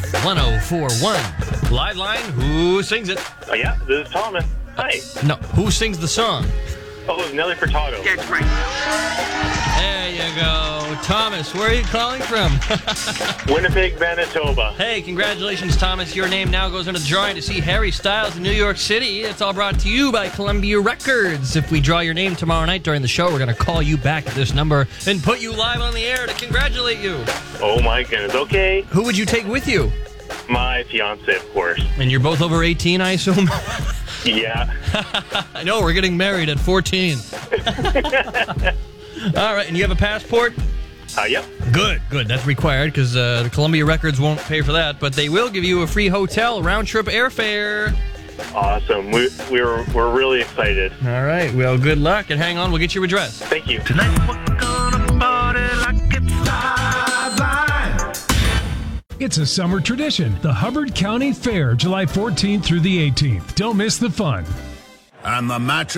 1041. Live line, who sings it? Yeah, this is Thomas. Hi. No, who sings the song? Oh, it's Nelly Furtado. That's right. There you go. Thomas, where are you calling from? Winnipeg, Manitoba. Hey, congratulations, Thomas. Your name now goes into the drawing to see Harry Styles in New York City. It's all brought to you by Columbia Records. If we draw your name tomorrow night during the show, we're going to call you back at this number and put you live on the air to congratulate you. Oh, my goodness. Okay. Who would you take with you? My fiance, of course. And you're both over 18, I assume? Yeah. I know, we're getting married at 14. All right, and you have a passport? Yep. Good. That's required because the Columbia Records won't pay for that, but they will give you a free hotel round-trip airfare. Awesome. We're really excited. All right, well, good luck, and hang on, we'll get your address. Thank you. Tonight we're gonna party like it's Live Line. It's a summer tradition, the Hubbard County Fair, July 14th through the 18th. Don't miss the fun. And the match